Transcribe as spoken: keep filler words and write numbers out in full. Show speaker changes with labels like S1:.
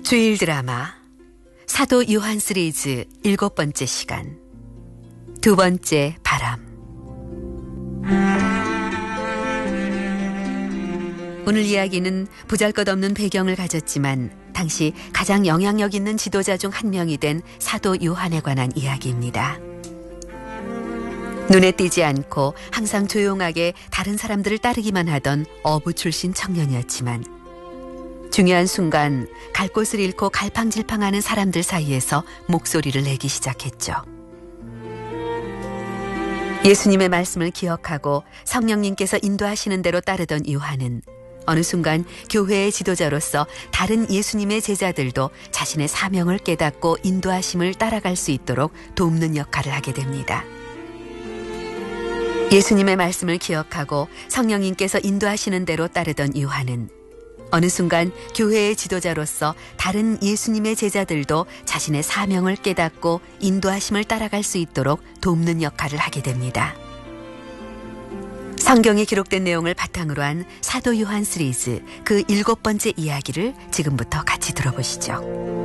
S1: 주일 드라마 사도 요한 시리즈 일곱 번째 시간 두 번째 바람. 오늘 이야기는 보잘것없는 배경을 가졌지만 당시 가장 영향력 있는 지도자 중 한 명이 된 사도 요한에 관한 이야기입니다. 눈에 띄지 않고 항상 조용하게 다른 사람들을 따르기만 하던 어부 출신 청년이었지만 중요한 순간 갈 곳을 잃고 갈팡질팡하는 사람들 사이에서 목소리를 내기 시작했죠. 예수님의 말씀을 기억하고 성령님께서 인도하시는 대로 따르던 요한은 어느 순간 교회의 지도자로서 다른 예수님의 제자들도 자신의 사명을 깨닫고 인도하심을 따라갈 수 있도록 돕는 역할을 하게 됩니다. 예수님의 말씀을 기억하고 성령님께서 인도하시는 대로 따르던 요한은 어느 순간 교회의 지도자로서 다른 예수님의 제자들도 자신의 사명을 깨닫고 인도하심을 따라갈 수 있도록 돕는 역할을 하게 됩니다. 성경에 기록된 내용을 바탕으로 한 사도 요한 시리즈 그 일곱 번째 이야기를 지금부터 같이 들어보시죠.